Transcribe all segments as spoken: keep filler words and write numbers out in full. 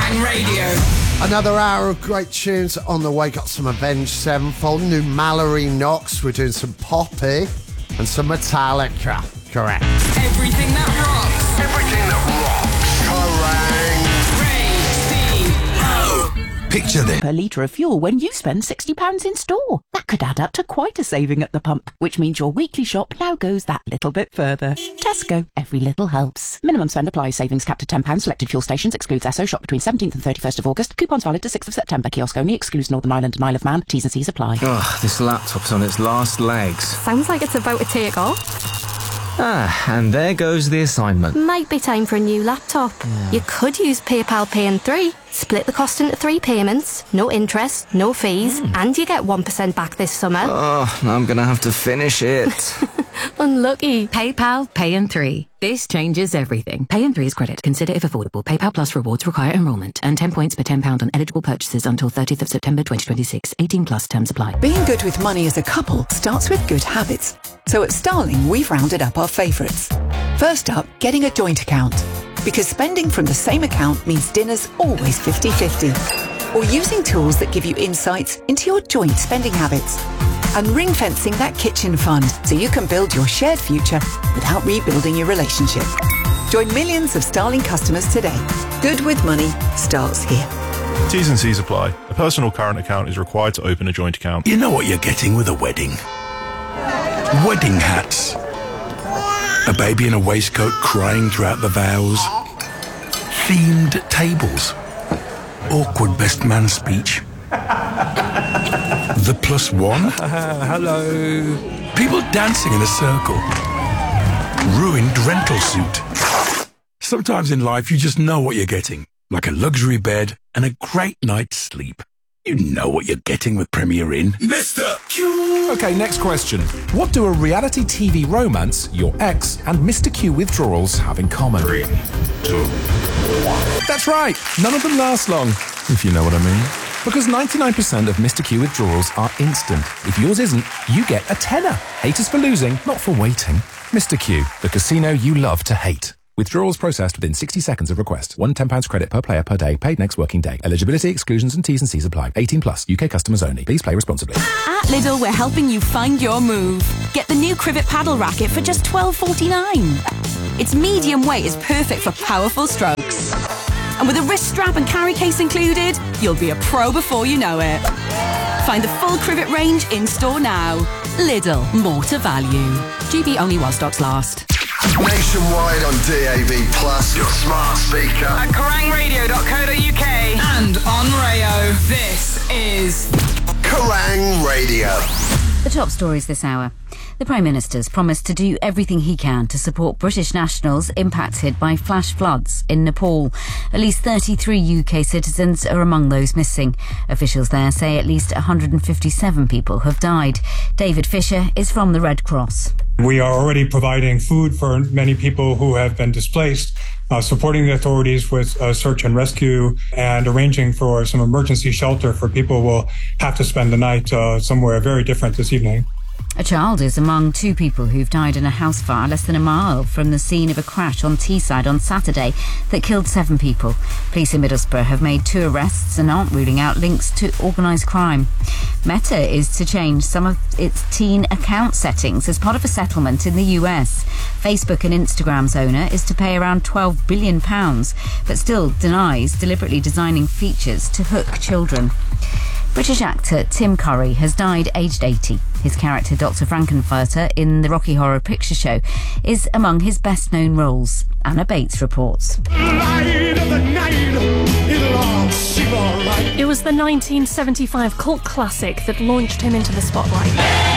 Kerrang Radio. Another hour of great tunes on the way. Got some Avenged Sevenfold, new Mallory Knox. We're doing some Poppy and some Metallica. Correct. Everything that rocks. Everything that rocks. Radio. Picture this. Per litre of fuel when you spend sixty pounds in store. That could add up to quite a saving at the pump, which means your weekly shop now goes that little bit further. Tesco. Every little helps. Minimum spend applies. Savings capped at ten pounds. Selected fuel stations. Excludes Esso. Shop between seventeenth and thirty-first of August. Coupons valid to sixth of September. Kiosk only. Excludes Northern Ireland and Isle of Man. T's and C's apply. Ugh, this laptop's on its last legs. Sounds like it's about to take off. Ah, and there goes the assignment. Might be time for a new laptop. Yeah. You could use PayPal Pay in three. Split the cost into three payments, no interest, no fees, mm. and you get one percent back this summer. Oh, I'm going to have to finish it. Unlucky. PayPal Pay in three. This changes everything. Pay in three is credit. Consider if affordable. PayPal Plus rewards require enrolment. Earn ten points per ten pounds on eligible purchases until thirtieth of September twenty twenty-six. eighteen plus terms apply. Being good with money as a couple starts with good habits. So at Starling, we've rounded up our favourites. First up, getting a joint account. Because spending from the same account means dinner's always fifty-fifty. Or using tools that give you insights into your joint spending habits. And ring-fencing that kitchen fund so you can build your shared future without rebuilding your relationship. Join millions of Starling customers today. Good with money starts here. T's and C's apply. A personal current account is required to open a joint account. You know what you're getting with a wedding? Wedding hats. A baby in a waistcoat crying throughout the vows. Themed tables. Awkward best man speech. The plus one. Uh, hello. People dancing in a circle. Ruined rental suit. Sometimes in life you just know what you're getting. Like a luxury bed and a great night's sleep. You know what you're getting with Premier Inn. Mister Q. Okay, next question. What do a reality T V romance, your ex, and Mister Q withdrawals have in common? Three, two, one. That's right. None of them last long, if you know what I mean. Because ninety-nine percent of Mister Q withdrawals are instant. If yours isn't, you get a tenner. Haters for losing, not for waiting. Mister Q, the casino you love to hate. Withdrawals processed within sixty seconds of request. One ten pounds credit per player per day, paid next working day. Eligibility, exclusions and T's and C's apply. eighteen plus, U K customers only. Please play responsibly. At Lidl, we're helping you find your move. Get the new Crivet paddle racket for just twelve forty-nine. Its medium weight is perfect for powerful strokes. And with a wrist strap and carry case included, you'll be a pro before you know it. Find the full Crivet range in store now. Lidl, more to value. G B only while stocks last. Nationwide on D A B Plus, your smart speaker. At kerrang radio dot co dot U K and on Rayo. This is Kerrang Radio. The top stories this hour. The Prime Minister's promised to do everything he can to support British nationals impacted by flash floods in Nepal. At least thirty-three U K citizens are among those missing. Officials there say at least one hundred fifty-seven people have died. David Fisher is from the Red Cross. We are already providing food for many people who have been displaced, uh, supporting the authorities with uh, search and rescue, and arranging for some emergency shelter for people who will have to spend the night uh, somewhere very different this evening. A child is among two people who've died in a house fire less than a mile from the scene of a crash on Teesside on Saturday that killed seven people. Police in Middlesbrough have made two arrests and aren't ruling out links to organised crime. Meta is to change some of its teen account settings as part of a settlement in the U S. Facebook and Instagram's owner is to pay around twelve billion pounds, but still denies deliberately designing features to hook children. British actor Tim Curry has died aged eighty. His character Doctor Frankenfurter in the Rocky Horror Picture Show is among his best-known roles. Anna Bates reports. It was the nineteen seventy-five cult classic that launched him into the spotlight.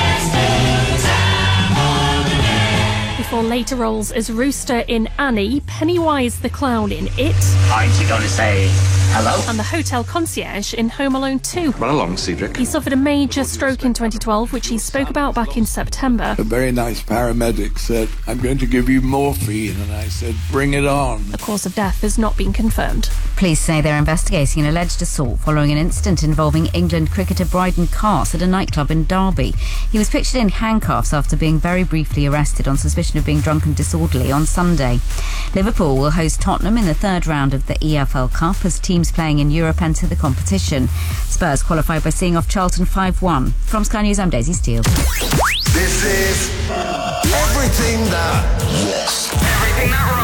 Before later roles as Rooster in Annie, Pennywise the Clown in It, Aren't you going to say hello? and the hotel concierge in Home Alone two. Run along, Cedric. He suffered a major stroke in twenty twelve, which he spoke about back in September. A very nice paramedic said, I'm going to give you morphine, and I said, bring it on. The cause of death has not been confirmed. Police say they're investigating an alleged assault following an incident involving England cricketer Bryden Carse at a nightclub in Derby. He was pictured in handcuffs after being very briefly arrested on suspicion of being drunk and disorderly on Sunday. Liverpool will host Tottenham in the third round of the E F L Cup as team teams playing in Europe enter the competition. Spurs qualified by seeing off Charlton five one. From Sky News, I'm Daisy Steele. This is everything that. Everything that